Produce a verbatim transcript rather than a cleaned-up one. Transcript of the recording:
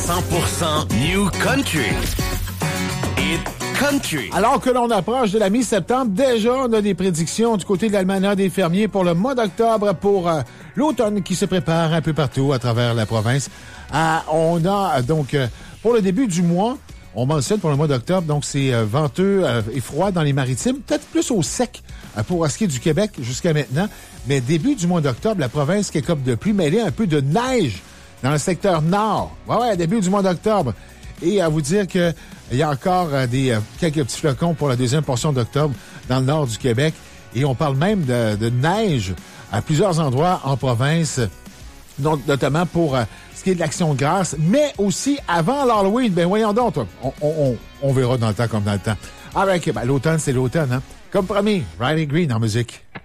cent pour cent New Country. It Country. Alors que l'on approche de la mi-septembre, déjà, on a des prédictions du côté de l'Almanach des fermiers pour le mois d'octobre, pour euh, l'automne qui se prépare un peu partout à travers la province. Euh, on a donc, euh, pour le début du mois, on mentionne pour le mois d'octobre, donc c'est euh, venteux euh, et froid dans les maritimes, peut-être plus au sec euh, pour ce qui est du Québec jusqu'à maintenant. Mais début du mois d'octobre, la province qui écope de pluie, mêlée un peu de neige dans le secteur nord. Ouais, ouais, début du mois d'octobre. Et à vous dire que il y a encore euh, des euh, quelques petits flocons pour la deuxième portion d'octobre dans le nord du Québec. Et on parle même de, de neige à plusieurs endroits en province, donc, notamment pour euh, ce qui est de l'Action de grâce, mais aussi avant l'Halloween. Ben voyons donc, toi. On, on, on verra dans le temps comme dans le temps. Avec ben, l'automne, c'est l'automne, hein? Comme promis, Riley Green en musique.